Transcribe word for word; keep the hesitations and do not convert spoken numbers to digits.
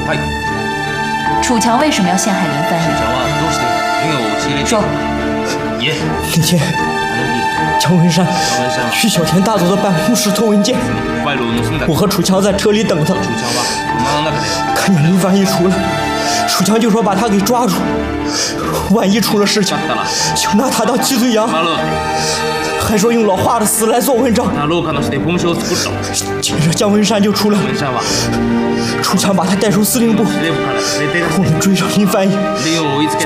楚强为什么要陷害林翻译？说。 那天，姜文山去小田大佐的办公室偷文件，我和楚强在车里等他，看见林翻译出来，楚强就说把他给抓住，万一出了事情，就拿他当鸡嘴羊，还说用老华的死来做文章。接着姜文山就出来了，楚强把他带出司令部，我们追上林翻译。